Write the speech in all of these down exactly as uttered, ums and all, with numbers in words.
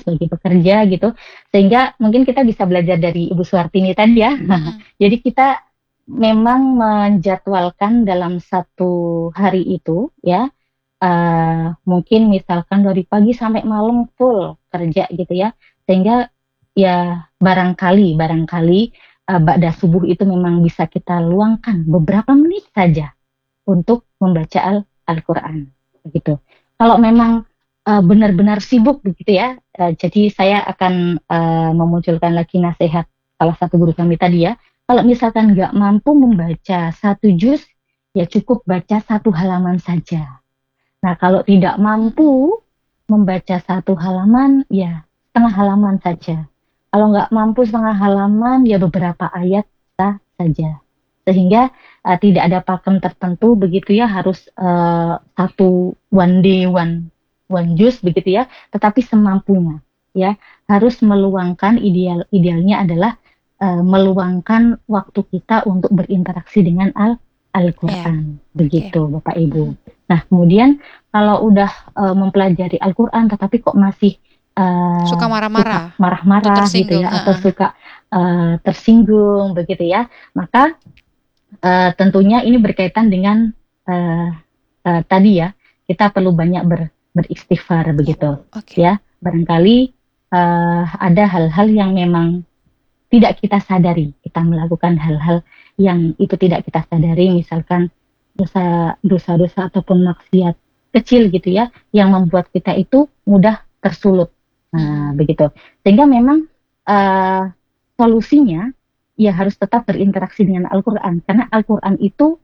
sebagai pekerja gitu, sehingga mungkin kita bisa belajar dari Ibu Suhartini tadi ya. Mm-mm. Jadi kita memang menjadwalkan dalam satu hari itu ya, uh, mungkin misalkan dari pagi sampai malam full kerja gitu ya, sehingga ya barangkali barangkali uh, ba'da subuh itu memang bisa kita luangkan beberapa menit saja untuk membaca Al- Al-Quran begitu. Kalau memang uh, benar-benar sibuk begitu ya, uh, jadi saya akan uh, memunculkan lagi nasihat salah satu guru kami tadi ya. Kalau misalkan nggak mampu membaca satu juz, ya cukup baca satu halaman saja. Nah, kalau tidak mampu membaca satu halaman, ya setengah halaman saja. Kalau nggak mampu setengah halaman, ya beberapa ayat sah saja. Sehingga uh, tidak ada pakem tertentu begitu ya, harus uh, satu one day one one juz begitu ya, tetapi semampunya ya, harus meluangkan, ideal idealnya adalah uh, meluangkan waktu kita untuk berinteraksi dengan Al Al-Quran Yeah. begitu Okay. Bapak Ibu. Mm-mm. Nah, kemudian kalau udah uh, mempelajari Al-Quran tetapi kok masih uh, Suka marah-marah suka marah-marah gitu tersinggung, ya, atau uh-uh. suka uh, tersinggung begitu ya, maka uh, tentunya ini berkaitan dengan uh, uh, tadi ya, kita perlu banyak ber, beristighfar begitu. Okay. Ya, barangkali uh, ada hal-hal yang memang tidak kita sadari, kita melakukan hal-hal yang itu tidak kita sadari, misalkan dosa dosa-dosa ataupun maksiat kecil gitu ya, yang membuat kita itu mudah tersulut. Nah, hmm. begitu. Sehingga memang uh, solusinya ya harus tetap berinteraksi dengan Al-Quran, karena Al-Quran itu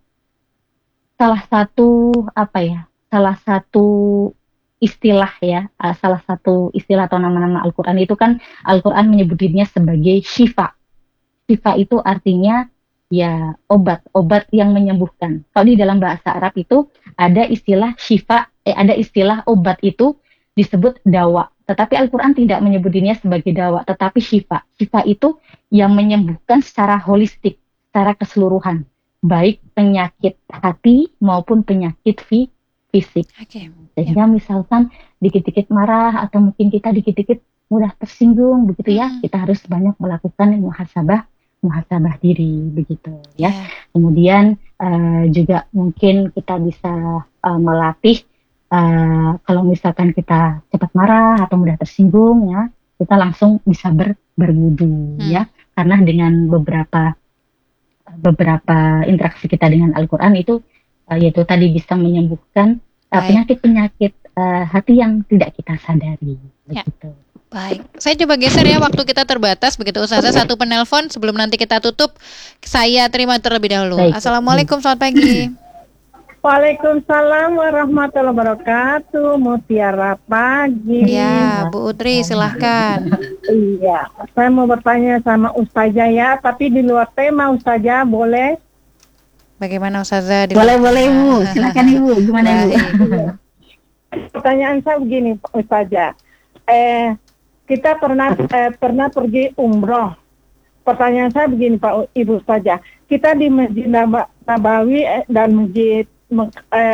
salah satu apa ya, salah satu istilah ya, uh, salah satu istilah atau nama-nama Al-Quran itu kan, Al-Quran menyebutnya sebagai syifa. Syifa itu artinya ya obat, obat yang menyembuhkan. Kalau di dalam bahasa Arab itu ada istilah syifa, eh, ada istilah obat itu disebut dawa. Tetapi Al-Quran tidak menyebutnya sebagai dawa, tetapi syifa. Syifa itu yang menyembuhkan secara holistik, secara keseluruhan, baik penyakit hati maupun penyakit fi fisik. Okay. Sehingga yeah. misalkan dikit-dikit marah atau mungkin kita dikit-dikit mudah tersinggung begitu ya, hmm. kita harus banyak melakukan muhasabah, muhasabah diri begitu ya. Yeah. Kemudian uh, juga mungkin kita bisa uh, melatih uh, kalau misalkan kita cepat marah atau mudah tersinggung ya, kita langsung bisa ber, berwudu hmm. ya, karena dengan beberapa beberapa interaksi kita dengan Al-Quran itu uh, yaitu tadi bisa menyembuhkan uh, penyakit-penyakit uh, hati yang tidak kita sadari ya. Begitu. Baik, saya coba geser ya, waktu kita terbatas begitu Ustazah. Satu penelpon sebelum nanti kita tutup, saya terima terlebih dahulu. Baik. Assalamualaikum, selamat pagi. Waalaikumsalam warahmatullahi wabarakatuh. Mutiara pagi. Ya, Bu Utri silahkan. Iya, saya mau bertanya sama Ustazah ya, tapi di luar tema Ustazah, boleh? Bagaimana Ustazah? Boleh, boleh Ibu, silakan Ibu, gimana Ibu? Pertanyaan saya begini Ustazah, eh kita pernah eh, pernah pergi umroh. Pertanyaan saya begini Pak Ibu Ustazah, kita di Masjid Nabawi eh, dan Masjid eh,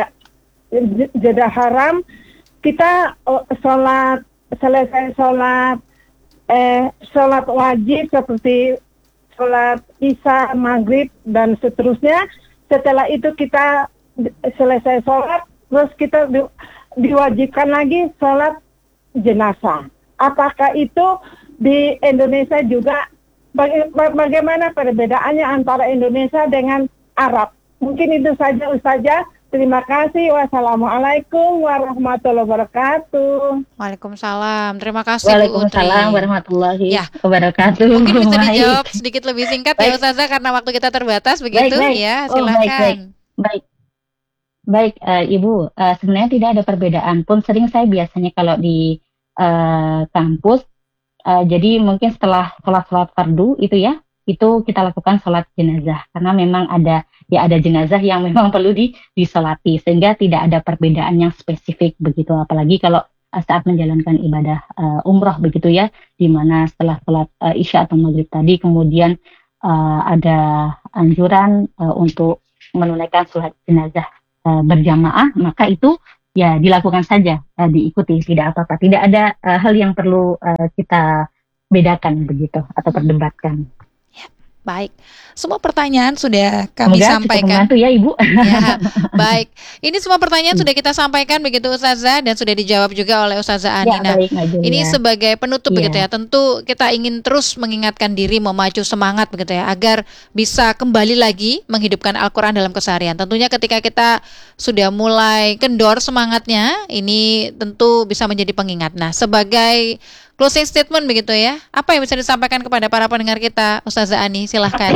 Jeddah Haram, kita oh, sholat, selesai sholat eh, sholat wajib seperti sholat Isya, Maghrib dan seterusnya. Setelah itu kita selesai sholat, terus kita di, diwajibkan lagi sholat jenazah. Apakah itu di Indonesia juga, baga- bagaimana perbedaannya antara Indonesia dengan Arab? Mungkin itu saja Ustazah. Terima kasih. Wassalamualaikum warahmatullahi wabarakatuh. Waalaikumsalam. Terima kasih Waalaikumsalam warahmatullahi ya. wabarakatuh. Mungkin bisa dijawab sedikit lebih singkat baik. Ya Ustazah, karena waktu kita terbatas begitu. Baik, baik. Ya, oh, silakan. Baik, baik. Baik. Baik, uh, Ibu, uh, sebenarnya tidak ada perbedaan pun. Sering saya biasanya kalau di uh, kampus, uh, jadi mungkin setelah sholat-sholat fardu itu ya, itu kita lakukan sholat jenazah. Karena memang ada, ya ada jenazah yang memang perlu di, disolati. Sehingga tidak ada perbedaan yang spesifik begitu. Apalagi kalau uh, saat menjalankan ibadah uh, umroh begitu ya, di mana setelah sholat uh, Isya atau Maghrib tadi, kemudian uh, ada anjuran uh, untuk menunaikan sholat jenazah berjamaah, maka itu ya dilakukan saja, uh, diikuti, tidak apa-apa. Tidak ada uh, hal yang perlu uh, kita bedakan begitu atau perdebatkan. Baik, semua pertanyaan sudah kami Semoga sampaikan. cukup membantu ya Ibu. Ya, baik. Ini semua pertanyaan sudah kita sampaikan begitu Ustazah, dan sudah dijawab juga oleh Ustazah Ani. Ya, Nah, baik, Mbak Julia. ini sebagai penutup Ya. begitu ya. Tentu kita ingin terus mengingatkan diri, memacu semangat begitu ya, agar bisa kembali lagi menghidupkan Al-Qur'an dalam keseharian. Tentunya ketika kita sudah mulai kendor semangatnya, ini tentu bisa menjadi pengingat. Nah, sebagai closing statement begitu ya, apa yang bisa disampaikan kepada para pendengar kita, Ustazah Ani? Silahkan.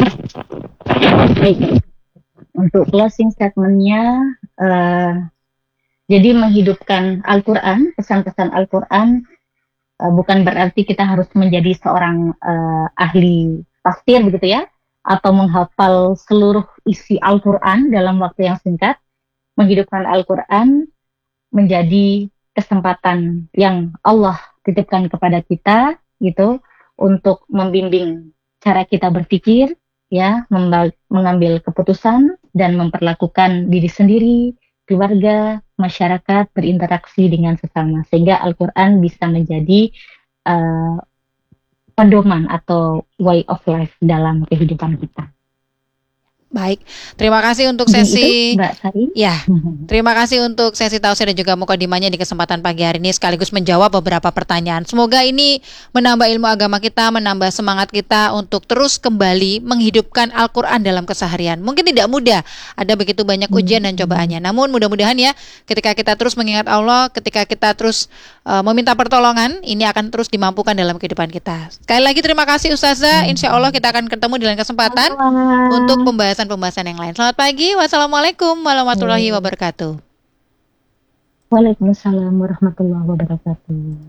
Baik. Untuk closing statementnya, uh, jadi menghidupkan Al-Quran, pesan-pesan Al-Quran, uh, bukan berarti kita harus menjadi seorang uh, ahli tafsir begitu ya, atau menghafal seluruh isi Al-Quran dalam waktu yang singkat. Menghidupkan Al-Quran menjadi kesempatan yang Allah titipkan kepada kita gitu untuk membimbing cara kita berpikir, ya, membal- mengambil keputusan dan memperlakukan diri sendiri, keluarga, masyarakat, berinteraksi dengan sesama, sehingga Al-Quran bisa menjadi uh, pedoman atau way of life dalam kehidupan kita. Baik, terima kasih untuk Mungkin sesi itu, Mbak Sari. Ya, terima kasih untuk sesi tausiah dan juga mukadimahnya di kesempatan pagi hari ini, sekaligus menjawab beberapa pertanyaan. Semoga ini menambah ilmu agama kita, menambah semangat kita untuk terus kembali menghidupkan Al-Quran dalam keseharian. Mungkin tidak mudah, ada begitu banyak ujian dan cobaannya. Namun mudah-mudahan ya, ketika kita terus mengingat Allah, ketika kita terus uh, meminta pertolongan, ini akan terus dimampukan dalam kehidupan kita. Sekali lagi terima kasih Ustazah. Insya Allah kita akan ketemu di lain kesempatan untuk pembahasan-pembahasan yang lain. Selamat pagi. Wassalamualaikum warahmatullahi wabarakatuh. Waalaikumsalam warahmatullahi wabarakatuh.